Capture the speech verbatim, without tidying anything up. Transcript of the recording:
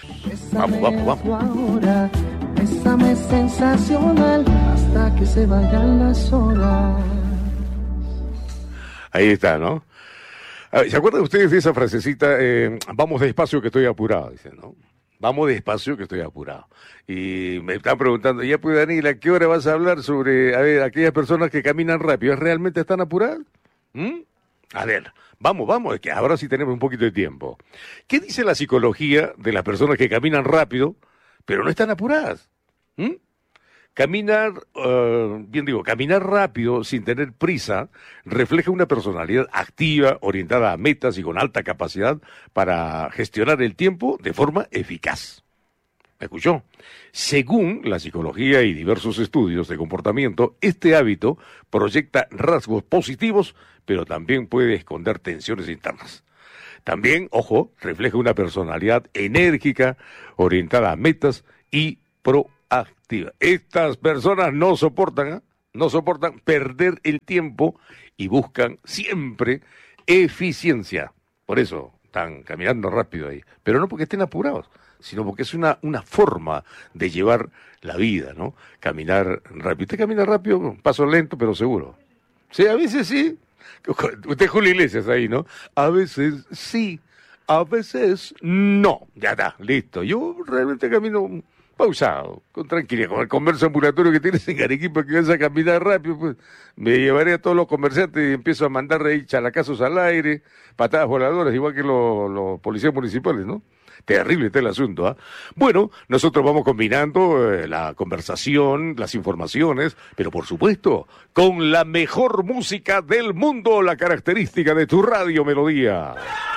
Vamos, vamos, vamos. Ahora, bésame sensacional hasta que se vayan las horas. Ahí está, ¿no? A ver, ¿se acuerdan ustedes de esa frasecita? Eh, vamos despacio que estoy apurado, dicen, ¿no? Vamos despacio que estoy apurado. Y me están preguntando, ya pues Daniel, ¿a qué hora vas a hablar sobre, a ver, aquellas personas que caminan rápido? ¿Realmente están apuradas? ¿Mm? A ver, vamos, vamos, que ahora sí tenemos un poquito de tiempo. ¿Qué dice la psicología de las personas que caminan rápido, pero no están apuradas? ¿Mm? Caminar, uh, bien digo, caminar rápido sin tener prisa refleja una personalidad activa, orientada a metas y con alta capacidad para gestionar el tiempo de forma eficaz. ¿Me escuchó? Según la psicología y diversos estudios de comportamiento, este hábito proyecta rasgos positivos, pero también puede esconder tensiones internas. También, ojo, refleja una personalidad enérgica, orientada a metas y proactiva. Estas personas no soportan, ¿eh? no soportan perder el tiempo y buscan siempre eficiencia. Por eso están caminando rápido ahí, pero no porque estén apurados, sino porque es una, una forma de llevar la vida, ¿no? Caminar rápido. Usted camina rápido, paso lento, pero seguro. Sí, a veces sí. Usted Julio Iglesias ahí, ¿no? A veces sí, a veces no. Ya está, listo. Yo realmente camino pausado, con tranquilidad, con el comercio ambulatorio que tienes en Arequipa, que vas a caminar rápido, pues me llevaré a todos los comerciantes y empiezo a mandar ahí chalacazos al aire, patadas voladoras, igual que los, los policías municipales, ¿no? Terrible está el asunto, ¿ah? ¿eh? Bueno, nosotros vamos combinando eh, la conversación, las informaciones, pero por supuesto, con la mejor música del mundo, la característica de tu radio Melodía.